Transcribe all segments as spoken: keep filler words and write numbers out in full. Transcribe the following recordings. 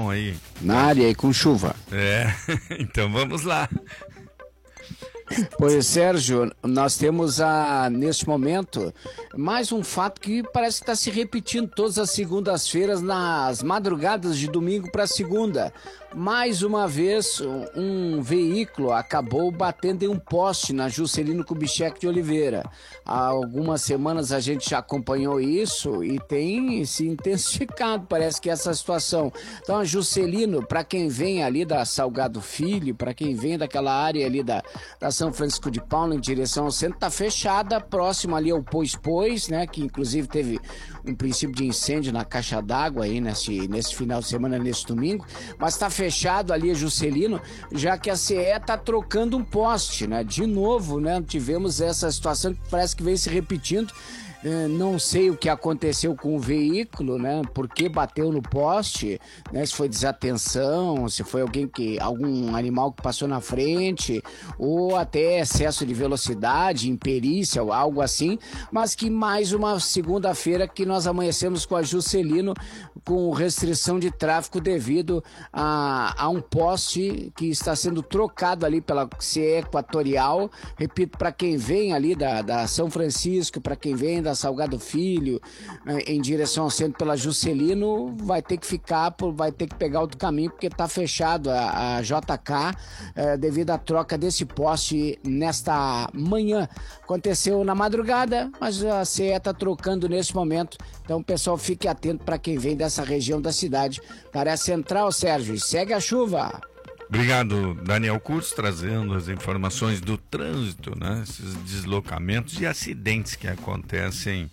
previsão aí? Na área e com chuva. É, então vamos lá. Pois, Sérgio, nós temos a, neste momento mais um fato que parece que está se repetindo todas as segundas-feiras, nas madrugadas de domingo para segunda. Mais uma vez, um veículo acabou batendo em um poste na Juscelino Kubitschek de Oliveira. Há algumas semanas a gente já acompanhou isso e tem se intensificado, parece que essa situação. Então, a Juscelino, para quem vem ali da Salgado Filho, para quem vem daquela área ali da, da São Francisco de Paula em direção ao centro, está fechada, próximo ali ao Pois Pois, né, que inclusive teve um princípio de incêndio na caixa d'água aí nesse, nesse final de semana, nesse domingo, mas está fechado ali a Juscelino, já que a C E está trocando um poste, né? De novo, né? Tivemos essa situação que parece que vem se repetindo. Não sei o que aconteceu com o veículo, né? Por que bateu no poste, né? Se foi desatenção, se foi alguém que, algum animal que passou na frente, ou até excesso de velocidade, imperícia, ou algo assim, mas que mais uma segunda-feira que nós amanhecemos com a Juscelino com restrição de tráfego devido a, a um poste que está sendo trocado ali pela C E Equatorial. Repito, para quem vem ali da, da São Francisco, para quem vem da Salgado Filho, em direção ao centro pela Juscelino, vai ter que ficar, vai ter que pegar outro caminho, porque está fechado a, a J K é, devido à troca desse poste nesta manhã. Aconteceu na madrugada, mas a C E está trocando nesse momento, então pessoal, fique atento para quem vem dessa região da cidade, para a central, Sérgio, segue a chuva. Obrigado, Daniel Kurtz, trazendo as informações do trânsito, né? Esses deslocamentos e acidentes que acontecem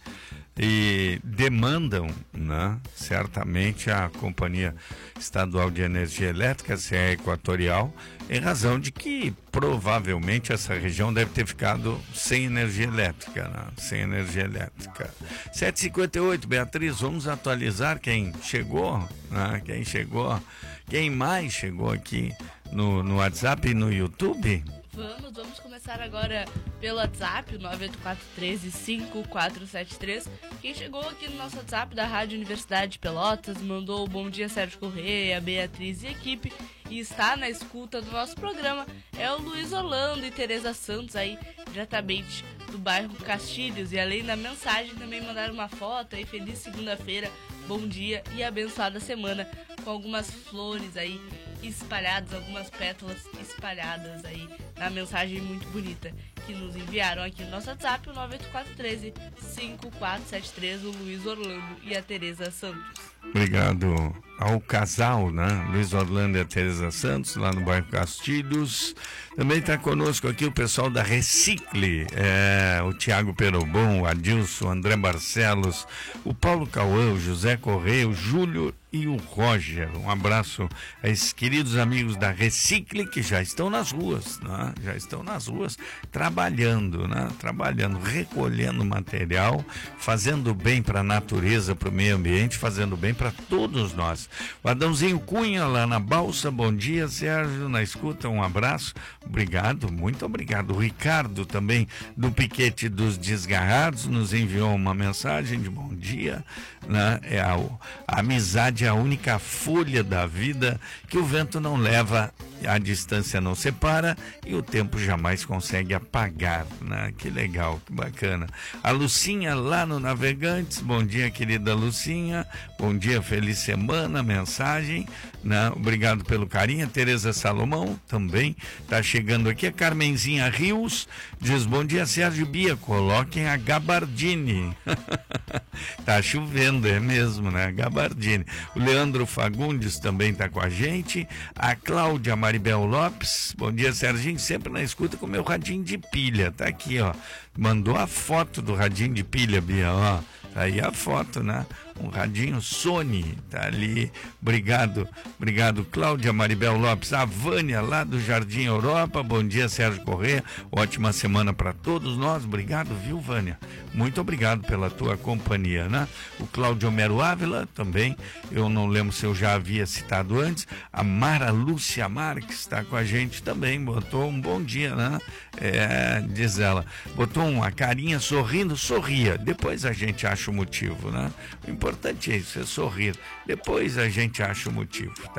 e demandam, né, certamente a Companhia Estadual de Energia Elétrica, C E Equatorial, em razão de que provavelmente essa região deve ter ficado sem energia elétrica, né? Sem energia elétrica. sete e cinquenta e oito, Beatriz, vamos atualizar quem chegou, né? Quem chegou, quem mais chegou aqui no, no WhatsApp e no YouTube? Vamos, vamos começar agora pelo WhatsApp, o nove oito quatro um três cinco quatro sete três. Quem chegou aqui no nosso WhatsApp da Rádio Universidade de Pelotas mandou bom dia, Sérgio Correia, Beatriz e equipe, e está na escuta do nosso programa é o Luiz Orlando e Tereza Santos, aí diretamente do bairro Castilhos. E além da mensagem, também mandaram uma foto aí, feliz segunda-feira, bom dia e abençoada semana, com algumas flores aí espalhadas, algumas pétalas espalhadas aí na mensagem muito bonita que nos enviaram aqui no nosso WhatsApp, o nove oito quatro um três cinco quatro sete três, o Luiz Orlando e a Tereza Santos. Obrigado ao casal, né? Luiz Orlando e a Tereza Santos, lá no bairro Castilhos. Também está conosco aqui o pessoal da Recicle, é, o Tiago Perobon, o Adilson, o André Barcelos, o Paulo Cauã, o José Correia, o Júlio e o Roger. Um abraço a esses queridos amigos da Recicle que já estão nas ruas, né? Já estão nas ruas trabalhando, né? Trabalhando, recolhendo material, fazendo bem para a natureza, para o meio ambiente, fazendo bem para todos nós. O Adãozinho Cunha lá na Balsa, bom dia, Sérgio, na escuta, um abraço, obrigado, muito obrigado. O Ricardo também do Piquete dos Desgarrados nos enviou uma mensagem de bom dia, né? É a, a amizade é a única folha da vida que o vento não leva, a distância não separa e o tempo jamais consegue apagar, né? Que legal, que bacana. A Lucinha lá no Navegantes, bom dia, querida Lucinha, bom dia, feliz semana, mensagem, né? Obrigado pelo carinho. A Tereza Salomão também está chegando aqui. A Carmenzinha Rios diz, bom dia, Sérgio Bia, coloquem a gabardine. Tá chovendo, é mesmo, né? Gabardine. O Leandro Fagundes também está com a gente. A Cláudia Maribel Lopes, bom dia, Serginho, sempre na escuta com o meu radinho de pilha, tá aqui, ó, mandou a foto do radinho de pilha, Bia, ó, tá aí a foto, né? Um radinho Sony, tá ali. Obrigado, obrigado, Cláudia Maribel Lopes. A Vânia lá do Jardim Europa, bom dia, Sérgio Correia, ótima semana para todos nós. Obrigado, viu, Vânia? Muito obrigado pela tua companhia, né? O Cláudio Homero Ávila também, eu não lembro se eu já havia citado antes. A Mara Lúcia Marques está com a gente também, botou um bom dia, né? É, diz ela, botou uma carinha sorrindo, sorria, depois a gente acha o motivo, né? O importante é isso, é sorrir, depois a gente acha o motivo, tá?